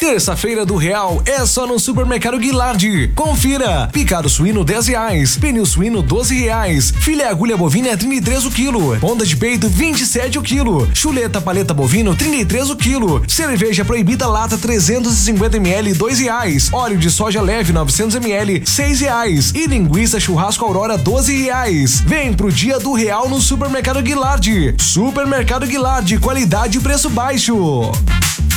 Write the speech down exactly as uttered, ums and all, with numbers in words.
Terça-feira do Real é só no Supermercado Guilherme. Confira. Picado suíno dez reais, pernil suíno doze reais, filé agulha bovina trinta e três o quilo, ponta de peito vinte e sete o quilo, chuleta paleta bovino trinta e três o quilo, cerveja proibida lata trezentos e cinquenta mililitros dois reais, óleo de soja leve novecentos mililitros seis reais e linguiça churrasco Aurora doze reais. Vem pro Dia do Real no Supermercado Guilherme. Supermercado Guilherme, qualidade e preço baixo.